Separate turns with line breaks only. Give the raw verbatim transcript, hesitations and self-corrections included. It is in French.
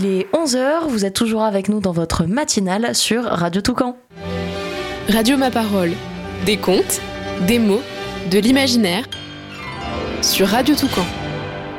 Il est onze heures, vous êtes toujours avec nous dans votre matinale sur Radio Toucan.
Radio Ma Parole, des contes, des mots, de l'imaginaire sur Radio Toucan.